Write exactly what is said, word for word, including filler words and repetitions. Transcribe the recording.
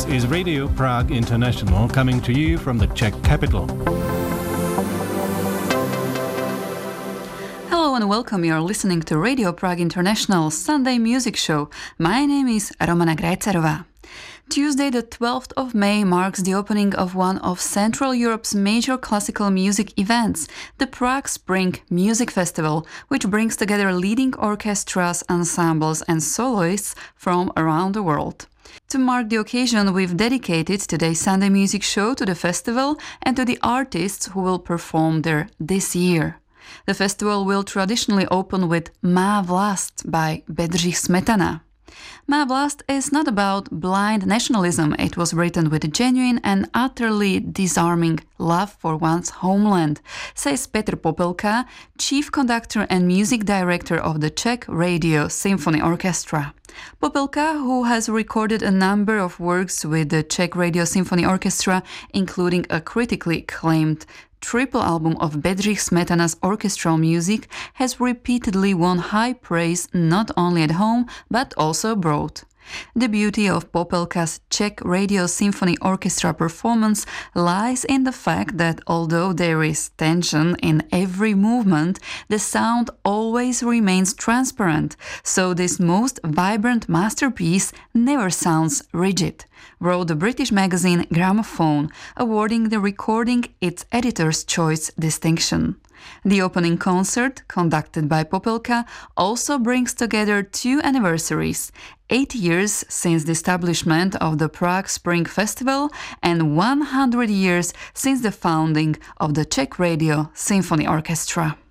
This is Radio Prague International coming to you from the Czech capital. Hello and welcome. You're listening to Radio Prague International Sunday Music Show. My name is Romana Grajcarova. Tuesday the twelfth of May marks the opening of one of Central Europe's major classical music events, the Prague Spring Music Festival, which brings together leading orchestras, ensembles and soloists from around the world. To mark the occasion, we've dedicated today's Sunday Music Show to the festival and to the artists who will perform there this year. The festival will traditionally open with Má vlast by Bedřich Smetana. Má vlast is not about blind nationalism. It was written with a genuine and utterly disarming love for one's homeland, says Petr Popelka, chief conductor and music director of the Czech Radio Symphony Orchestra. Popelka, who has recorded a number of works with the Czech Radio Symphony Orchestra, including a critically acclaimed triple album of Bedřich Smetana's orchestral music, has repeatedly won high praise not only at home but also abroad. The beauty of Popelka's Czech Radio Symphony Orchestra performance lies in the fact that although there is tension in every movement, the sound always remains transparent, so this most vibrant masterpiece never sounds rigid, wrote the British magazine Gramophone, awarding the recording its Editor's Choice distinction. The opening concert, conducted by Popelka, also brings together two anniversaries: eight years since the establishment of the Prague Spring Festival and one hundred years since the founding of the Czech Radio Symphony Orchestra.